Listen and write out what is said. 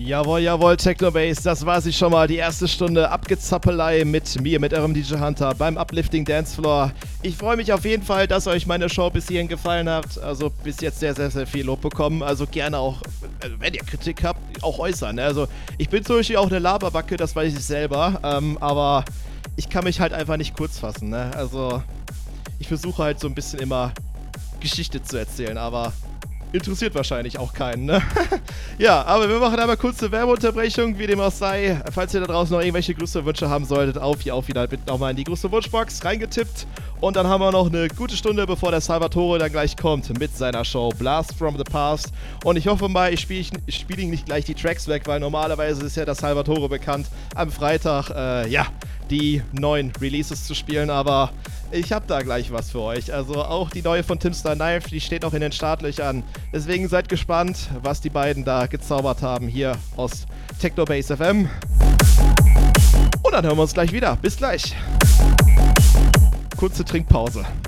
Jawohl, jawohl, Technobase, das war sie schon mal. Die erste Stunde Abgezappelei mit mir, mit eurem DJ Hunter beim Uplifting Dancefloor. Ich freue mich auf jeden Fall, dass euch meine Show bis hierhin gefallen hat. Also bis jetzt sehr, sehr, sehr viel Lob bekommen. Also gerne auch, wenn ihr Kritik habt, auch äußern. Ne? Also ich bin zum Beispiel auch eine Laberbacke, das weiß ich selber. Aber ich kann mich halt einfach nicht kurz fassen. Ne? Also ich versuche halt so ein bisschen immer Geschichte zu erzählen, aber interessiert wahrscheinlich auch keinen, ne? Ja, aber wir machen einmal kurz eine Werbeunterbrechung, wie dem auch sei. Falls ihr da draußen noch irgendwelche Grüße-Wünsche haben solltet, auf wieder bitte nochmal in die Grüße-Wunsch-Box reingetippt. Und dann haben wir noch eine gute Stunde, bevor der Salvatore dann gleich kommt mit seiner Show Blast from the Past. Und ich hoffe mal, ich spiele ihm nicht gleich die Tracks weg, weil normalerweise ist ja der Salvatore bekannt, am Freitag, die neuen Releases zu spielen, aber ich habe da gleich was für euch. Also auch die neue von Timster Knife, die steht noch in den Startlöchern. Deswegen seid gespannt, was die beiden da gezaubert haben hier aus Technobase FM. Und dann hören wir uns gleich wieder. Bis gleich. Kurze Trinkpause.